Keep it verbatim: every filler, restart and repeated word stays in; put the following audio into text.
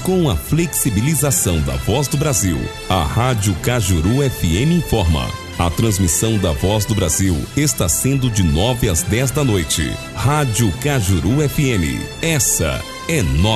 Com a flexibilização da Voz do Brasil, a Rádio Cajuru F M informa. A transmissão da Voz do Brasil está sendo de nove às dez da noite. Rádio Cajuru F M. Essa é nossa.